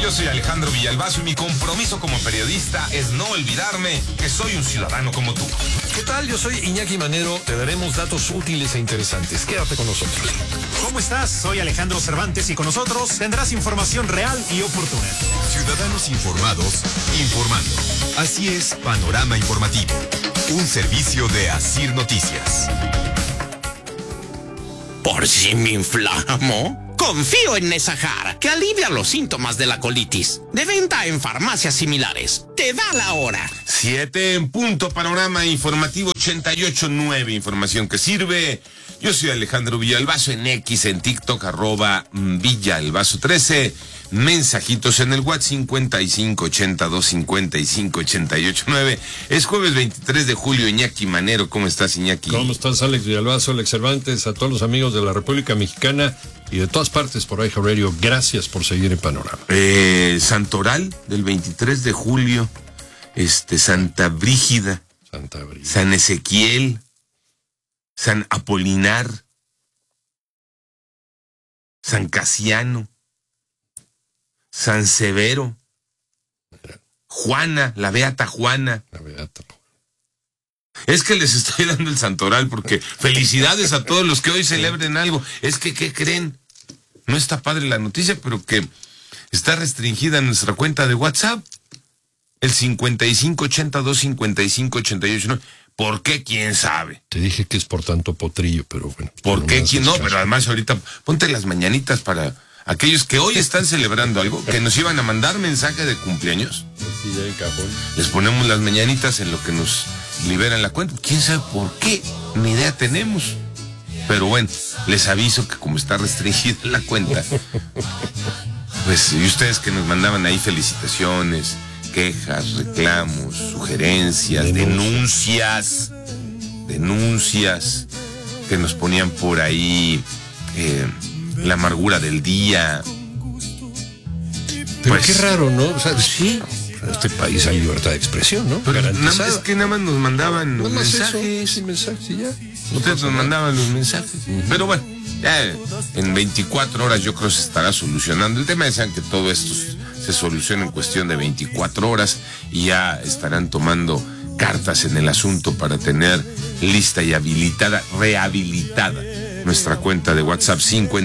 Yo soy Alejandro Villalbazo y mi compromiso como periodista es no olvidarme que soy un ciudadano como tú. ¿Qué tal? Yo soy Iñaki Manero. Te daremos datos útiles e interesantes. Quédate con nosotros. ¿Cómo estás? Soy Alejandro Cervantes y con nosotros tendrás información real y oportuna. Ciudadanos informados, informando. Así es, Panorama Informativo. Un servicio de Asir Noticias. ¿Por si me inflamo? Confío en Nesajar, que alivia los síntomas de la colitis. De venta en farmacias similares. Te da la hora. 7 en punto, Panorama Informativo 88.9, información que sirve. Yo soy Alejandro Villalbazo en X, en TikTok, @Villalbazo13. Mensajitos en el WhatsApp 5582558889. Es jueves 23 de julio, Iñaki Manero. ¿Cómo estás, Iñaki? ¿Cómo estás, Alex Villalbazo, Alex Cervantes, a todos los amigos de la República Mexicana y de todas partes por iHeart Radio? Gracias por seguir en Panorama. Santoral del 23 de julio, Santa Brígida, San Ezequiel, San Apolinar, San Casiano, San Severo, Juana, la Beata Juana. Es que les estoy dando el santoral porque felicidades a todos los que hoy celebren algo. Es que, ¿qué creen? No está padre la noticia, pero que está restringida nuestra cuenta de WhatsApp. El 5582558889. ¿Por qué? ¿Quién sabe? Te dije que es por tanto potrillo, pero bueno. ¿Por qué? ¿Quién no? Pero además ahorita ponte las mañanitas para aquellos que hoy están celebrando algo, que nos iban a mandar mensaje de cumpleaños. Sí, ya en cajón. Les ponemos las mañanitas en lo que nos liberan la cuenta. ¿Quién sabe por qué? Ni idea tenemos. Pero bueno, les aviso que como está restringida la cuenta, pues, y ustedes que nos mandaban ahí felicitaciones, quejas, reclamos, sugerencias, denuncias, que nos ponían por ahí la amargura del día. Pero pues, qué raro, ¿no? O sea, sí, en este país hay libertad de expresión, ¿no? Pero es que nada más nos mandaban los mensajes. Sin mensajes y ya. Ustedes nos mandaban los mensajes. Pero bueno, ya en 24 horas yo creo que se estará solucionando. El tema es que todo esto se soluciona en cuestión de 24 horas y ya estarán tomando cartas en el asunto para tener lista y rehabilitada nuestra cuenta de WhatsApp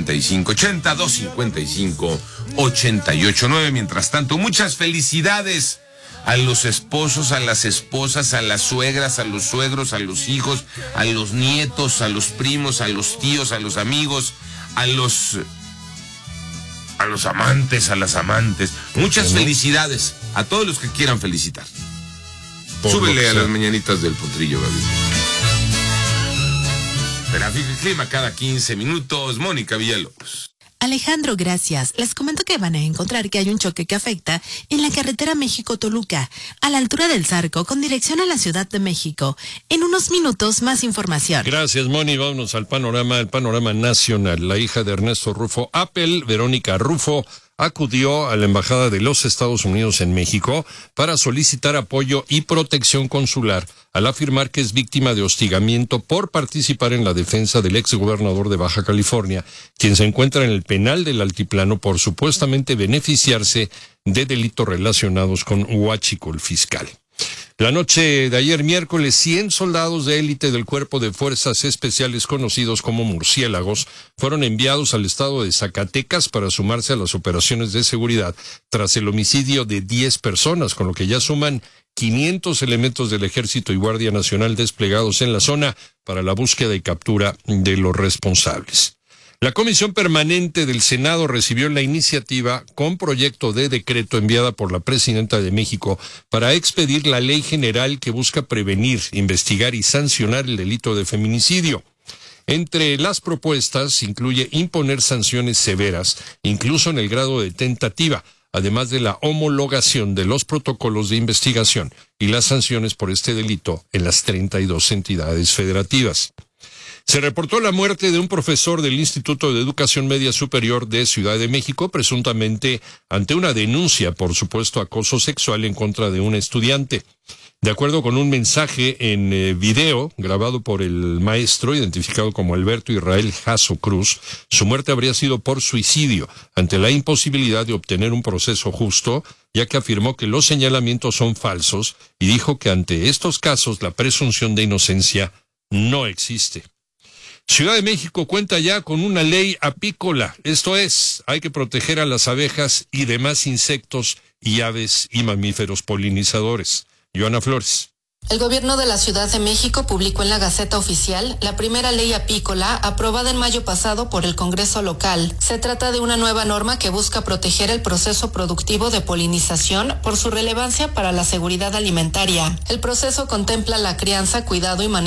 5582558889. Mientras tanto, muchas felicidades a los esposos, a las esposas, a las suegras, a los suegros, a los hijos, a los nietos, a los primos, a los tíos, a los amigos, a los amantes, a las amantes. Muchas felicidades a todos los que quieran felicitar. Súbele a las mañanitas del potrillo, Gaby. Tráfico y clima cada 15 minutos. Mónica Villalobos. Alejandro, gracias. Les comento que van a encontrar que hay un choque que afecta en la carretera México-Toluca, a la altura del Zarco, con dirección a la Ciudad de México. En unos minutos, más información. Gracias, Moni. Vámonos al panorama nacional. La hija de Ernesto Rufo Appel, Verónica Rufo, acudió a la Embajada de los Estados Unidos en México para solicitar apoyo y protección consular al afirmar que es víctima de hostigamiento por participar en la defensa del exgobernador de Baja California, quien se encuentra en el penal del Altiplano por supuestamente beneficiarse de delitos relacionados con huachicol fiscal. La noche de ayer miércoles, 100 soldados de élite del Cuerpo de Fuerzas Especiales conocidos como murciélagos fueron enviados al estado de Zacatecas para sumarse a las operaciones de seguridad tras el homicidio de 10 personas, con lo que ya suman 500 elementos del Ejército y Guardia Nacional desplegados en la zona para la búsqueda y captura de los responsables. La Comisión Permanente del Senado recibió la iniciativa con proyecto de decreto enviada por la Presidenta de México para expedir la ley general que busca prevenir, investigar y sancionar el delito de feminicidio. Entre las propuestas incluye imponer sanciones severas, incluso en el grado de tentativa, además de la homologación de los protocolos de investigación y las sanciones por este delito en las 32 entidades federativas. Se reportó la muerte de un profesor del Instituto de Educación Media Superior de Ciudad de México, presuntamente ante una denuncia por supuesto acoso sexual en contra de un estudiante. De acuerdo con un mensaje en video grabado por el maestro, identificado como Alberto Israel Jasso Cruz, su muerte habría sido por suicidio, ante la imposibilidad de obtener un proceso justo, ya que afirmó que los señalamientos son falsos y dijo que ante estos casos la presunción de inocencia no existe. Ciudad de México cuenta ya con una ley apícola, esto es, hay que proteger a las abejas y demás insectos y aves y mamíferos polinizadores. Joana Flores. El gobierno de la Ciudad de México publicó en la Gaceta Oficial la primera ley apícola aprobada en mayo pasado por el Congreso local. Se trata de una nueva norma que busca proteger el proceso productivo de polinización por su relevancia para la seguridad alimentaria. El proceso contempla la crianza, cuidado y manejo